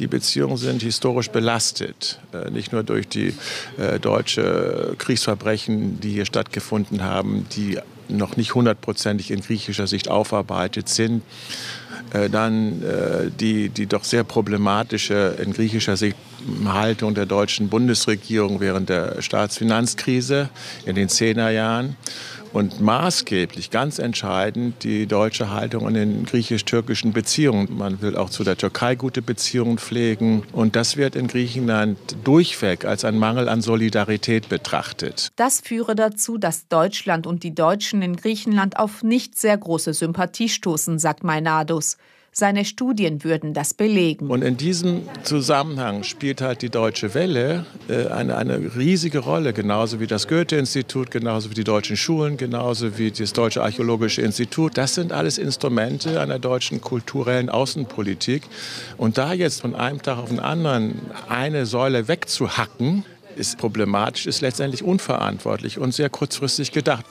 Die Beziehungen sind historisch belastet, nicht nur durch die deutsche Kriegsverbrechen, die hier stattgefunden haben, die noch nicht hundertprozentig in griechischer Sicht aufarbeitet sind. Dann die doch sehr problematische in griechischer Sicht Haltung der deutschen Bundesregierung während der Staatsfinanzkrise in den 10er Jahren. Und maßgeblich, ganz entscheidend, die deutsche Haltung in den griechisch-türkischen Beziehungen. Man will auch zu der Türkei gute Beziehungen pflegen. Und das wird in Griechenland durchweg als ein Mangel an Solidarität betrachtet. Das führe dazu, dass Deutschland und die Deutschen in Griechenland auf nicht sehr große Sympathie stoßen, sagt Mainados. Seine Studien würden das belegen. Und in diesem Zusammenhang spielt halt die Deutsche Welle eine riesige Rolle, genauso wie das Goethe-Institut, genauso wie die deutschen Schulen, genauso wie das Deutsche Archäologische Institut. Das sind alles Instrumente einer deutschen kulturellen Außenpolitik. Und da jetzt von einem Tag auf den anderen eine Säule wegzuhacken, ist problematisch, ist letztendlich unverantwortlich und sehr kurzfristig gedacht.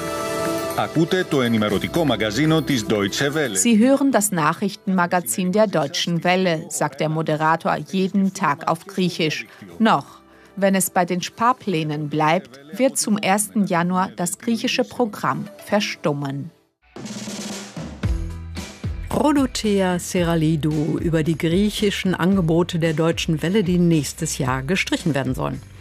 Sie hören das Nachrichtenmagazin der Deutschen Welle, sagt der Moderator jeden Tag auf Griechisch. Noch. Wenn es bei den Sparplänen bleibt, wird zum 1. Januar das griechische Programm verstummen. Rodothea Seralidou über die griechischen Angebote der Deutschen Welle, die nächstes Jahr gestrichen werden sollen.